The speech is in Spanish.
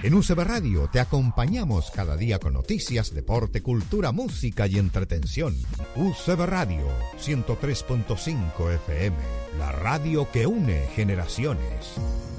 En UCB Radio te acompañamos cada día con noticias, deporte, cultura, música y entretención. UCB Radio 103.5 FM, la radio que une generaciones.